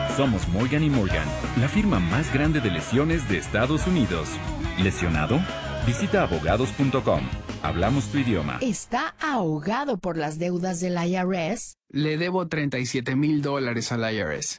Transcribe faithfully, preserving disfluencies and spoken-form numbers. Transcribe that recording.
Somos Morgan y Morgan, la firma más grande de lesiones de Estados Unidos. ¿Lesionado? Visita abogados punto com. Hablamos tu idioma. ¿Está ahogado por las deudas del I R S? Le debo treinta y siete mil dólares al I R S.